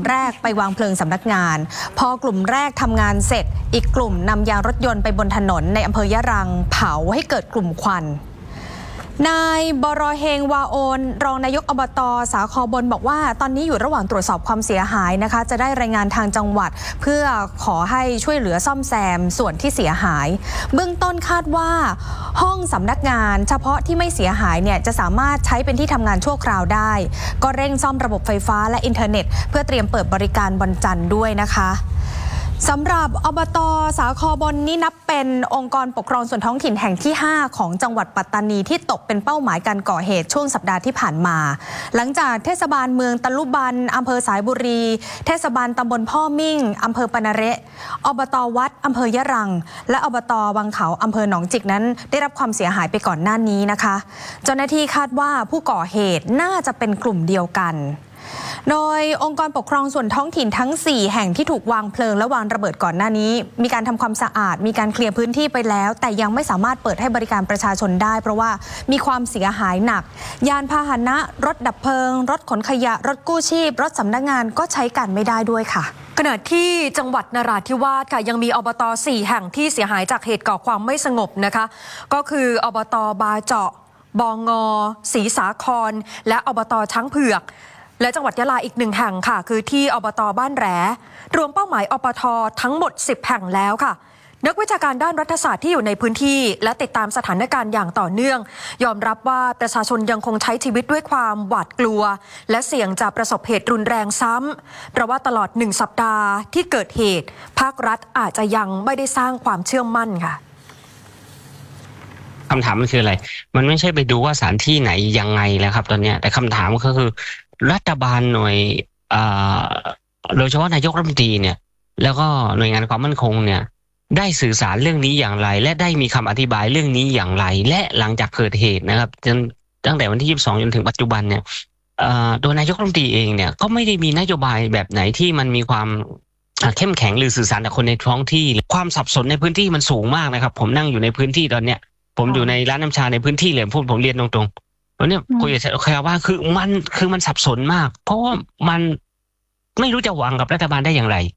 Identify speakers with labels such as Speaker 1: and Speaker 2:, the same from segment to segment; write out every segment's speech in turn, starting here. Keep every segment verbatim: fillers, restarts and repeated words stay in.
Speaker 1: แรกไปวางเพลิงสำนักงานพอกลุ่มแรกทำงานเสร็จอีกกลุ่มนำยางรถยนต์ไปบนถนนในอำเภอยะรังเผาให้เกิดกลุ่มควันนายบรอเฮงวาโอนรองนายกอบต.สาครบนบอกว่าตอนนี้อยู่ระหว่างตรวจสอบความเสียหายนะคะจะได้รายงานทางจังหวัดเพื่อขอให้ช่วยเหลือซ่อมแซมส่วนที่เสียหายเบื้องต้นคาดว่าห้องสำนักงานเฉพาะที่ไม่เสียหายเนี่ยจะสามารถใช้เป็นที่ทำงานชั่วคราวได้ก็เร่งซ่อมระบบไฟฟ้าและอินเทอร์เน็ตเพื่อเตรียมเปิดบริการวันจันทร์ด้วยนะคะสำหรับอบต.สาครบนนี้นับเป็นองค์กรปกครองส่วนท้องถิ่นแห่งที่ห้าของจังหวัดปัตตานีที่ตกเป็นเป้าหมายการก่อเหตุช่วงสัปดาห์ที่ผ่านมาหลังจากเทศบาลเมืองตะลุบันอำเภอสายบุรีเทศบาลตำบลพ่อมิ่งอำเภอปะนะเระอบต.วัดอำเภอยะรังและอบต.วังเขาอำเภอหนองจิกนั้นได้รับความเสียหายไปก่อนหน้านี้นะคะเจ้าหน้าที่คาดว่าผู้ก่อเหตุน่าจะเป็นกลุ่มเดียวกันโดยองค์กรปกครองส่วนท้องถิ่นทั้งสี่แห่งที่ถูกวางเพลิงและวางระเบิดก่อนหน้านี้มีการทำความสะอาดมีการเคลียร์พื้นที่ไปแล้วแต่ยังไม่สามารถเปิดให้บริการประชาชนได้เพราะว่ามีความเสียหายหนักยานพาหนะรถดับเพลิงรถขนขยะรถกู้ชีพรถสำนักงานก็ใช้การไม่ได้ด้วยค่ะ
Speaker 2: ขณะที่จังหวัดนราธิวาสค่ะยังมีอบต.สี่แห่งที่เสียหายจากเหตุก่อความไม่สงบนะคะก็คืออบต.บาเจาะบองงศรีสาครและอบต.ช้างเผือกและจังหวัดยะลาอีกหนึ่งแห่งค่ะคือที่อบต.บ้านแหลรวมเป้าหมายอปท.ทั้งหมดสิบแห่งแล้วค่ะนักวิชาการด้านรัฐศาสตร์ที่อยู่ในพื้นที่และติดตามสถานการณ์อย่างต่อเนื่องยอมรับว่าประชาชนยังคงใช้ชีวิตด้วยความหวาดกลัวและเสี่ยงจะประสบเหตุรุนแรงซ้ำเพราะว่าตลอดหนึ่งสัปดาห์ที่เกิดเหตุภาครัฐอาจจะยังไม่ได้สร้างความเชื่อมั่นค่ะ
Speaker 3: คำถามมันคืออะไรมันไม่ใช่ไปดูว่าสถานที่ไหนยังไงแล้วครับตอนนี้แต่คำถามก็คือรัฐบาลหน่วยโดยเฉพาะนายกรัฐมนตรีเนี่ยแล้วก็หน่วยงานความมั่นคงเนี่ยได้สื่อสารเรื่องนี้อย่างไรและได้มีคำอธิบายเรื่องนี้อย่างไรและหลังจากเกิดเหตุนะครับจนตั้งแต่วันที่ยี่สิบสองจนถึงปัจจุบันเนี่ยโดยนายกรัฐมนตรีเองเนี่ยก็ไม่ได้มีนโยบายแบบไหนที่มันมีความเข้มแข็งหรือสื่อสารกับคนในท้องที่ความสับสนในพื้นที่มันสูงมากนะครับผมนั่งอยู่ในพื้นที่ตอนเนี้ยผมอยู่ในร้านน้ำชาในพื้นที่เลยพูดผมเรียนตรงๆวันนี้คุยกับชาวบ้านคือมันคือมันสับสนมากเพราะว่ามันไม่รู้จะหวังกับรัฐบาลได้อย่างไร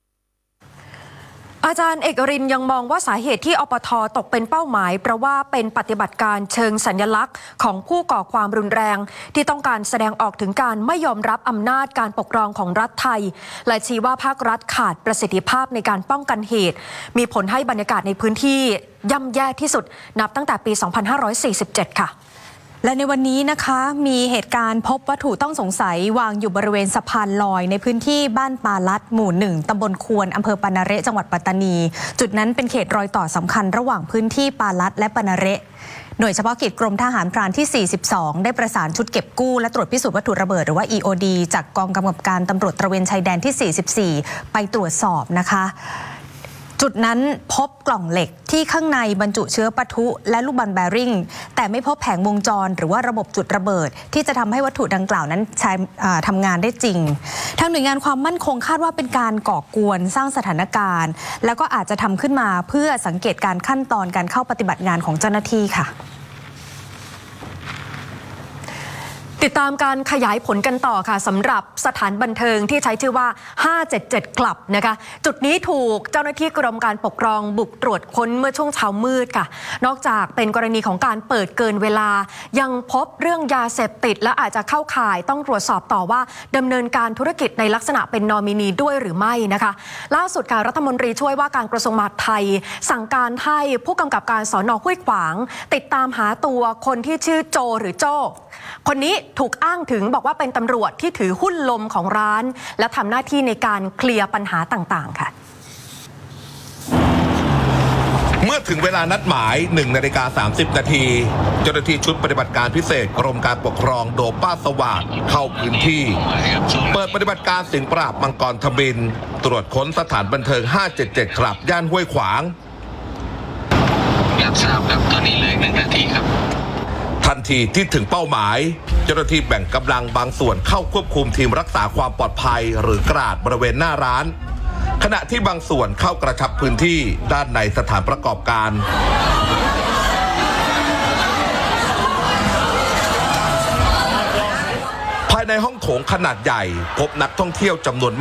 Speaker 2: อาจารย์เอกรินยังมองว่าสาเหตุที่อปท.ตกเป็นเป้าหมายเพราะว่าเป็นปฏิบัติการเชิงสัญลักษณ์ของผู้ก่อความรุนแรงที่ต้องการแสดงออกถึงการไม่ยอมรับอำนาจการปกครองของรัฐไทยและชี้ว่าภาครัฐขาดประสิทธิภาพในการป้องกันเหตุมีผลให้บรรยากาศในพื้นที่ย่ำแย่ที่สุดนับตั้งแต่ปี สองพันห้าร้อยสี่สิบเจ็ด ค่ะ
Speaker 1: และในวันนี้นะคะมีเหตุการณ์พบวัตถุต้องสงสัยวางอยู่บริเวณสะพานลอยในพื้นที่บ้านปาลัดหมู่หนึ่งตำบลควนอำเภอปานะเระจังหวัดปัตตานีจุดนั้นเป็นเขตรอยต่อสำคัญระหว่างพื้นที่ปาลัดและปานะเระหน่วยเฉพาะกิจกรมทหารพรานที่สี่สิบสองได้ประสานชุดเก็บกู้และตรวจพิสูจน์วัตถุระเบิดหรือว่า อี โอ ดี จากกองกำกับการตำรวจตระเวนชายแดนที่สี่สิบสี่ไปตรวจสอบนะคะจุดนั้นพบกล่องเหล็กที่ข้างในบรรจุเชื้อปะทุและลูกบอลแบริ่งแต่ไม่พบแผงวงจรหรือว่าระบบจุดระเบิดที่จะทำให้วัตถุดังกล่าวนั้นใช้ทำงานได้จริงทางหน่วยงานความมั่นคงคาดว่าเป็นการก่อกวนสร้างสถานการณ์แล้วก็อาจจะทำขึ้นมาเพื่อสังเกตการขั้นตอนการเข้าปฏิบัติงานของเจ้าหน้าที่ค่ะ
Speaker 2: ติดตามการขยายผลกันต่อค่ะสำหรับสถานบันเทิงที่ใช้ชื่อว่าห้าเจ็ดเจ็ด Club นะคะจุดนี้ถูกเจ้าหน้าที่กรมการปกครองบุกตรวจค้นเมื่อช่วงเช้ามืดค่ะนอกจากเป็นกรณีของการเปิดเกินเวลายังพบเรื่องยาเสพติดและอาจจะเข้าข่ายต้องตรวจสอบต่อว่าดำเนินการธุรกิจในลักษณะเป็นนอมินีด้วยหรือไม่นะคะล่าสุดการรัฐมนตรีช่วยว่าการกระทรวงมหาดไทยสั่งการให้ผู้กำกับการสน.ห้วยขวางติดตามหาตัวคนที่ชื่อโจหรือโจ้คนนี้ถูกอ้างถึงบอกว่าเป็นตำรวจที่ถือหุ้นลมของร้านและทำหน้าที่ในการเคลียร์ปัญหาต่างๆค่ะ
Speaker 4: เมื่อถึงเวลานัดหมายหนึ่งนาฬิกาสามสิบนาทีเจ้าหน้าที่ชุดปฏิบัติการพิเศษกรมการปกครองโดป้าสว่างเข้าพื้นที่เปิดปฏิบัติการสิงห์ปราบมังกรทบินตรวจค้นสถานบันเทิงห้าเจ็ดเจ็ดคลับย่านห้วยขวาง
Speaker 5: อยากทราบครับตอนนี้เลยหนึ่งนาทีครับ
Speaker 4: ทันทีที่ถึงเป้าหมายเจ้าหน้าที่แบ่งกำลังบางส่วนเข้าควบคุมทีมรักษาความปลอดภัยหรือกราดบริเวณหน้าร้านขณะที่บางส่วนเข้ากระชับพื้นที่ด้านในสถานประกอบการภายในห้องโถงขนาดใหญ่พบนักท่องเที่ยวจำนวน